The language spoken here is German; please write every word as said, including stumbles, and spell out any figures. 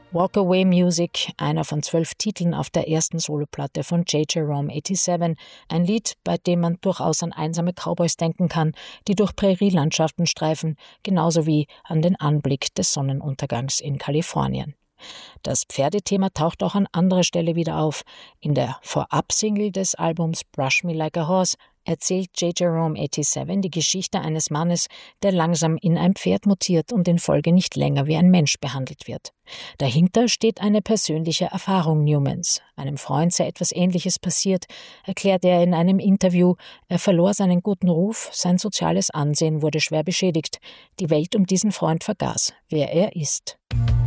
Walk Away Music, einer von zwölf Titeln auf der ersten Soloplatte von J. Jerome siebenundachtzig, ein Lied, bei dem man durchaus an einsame Cowboys denken kann, die durch Prärielandschaften streifen, genauso wie an den Anblick des Sonnenuntergangs in Kalifornien. Das Pferdethema taucht auch an anderer Stelle wieder auf. In der Vorab-Single des Albums Brush Me Like a Horse erzählt J. Jerome siebenundachtzig die Geschichte eines Mannes, der langsam in ein Pferd mutiert und in Folge nicht länger wie ein Mensch behandelt wird. Dahinter steht eine persönliche Erfahrung Newmans. Einem Freund sei etwas Ähnliches passiert, erklärt er in einem Interview. Er verlor seinen guten Ruf, sein soziales Ansehen wurde schwer beschädigt. Die Welt um diesen Freund vergaß, wer er ist.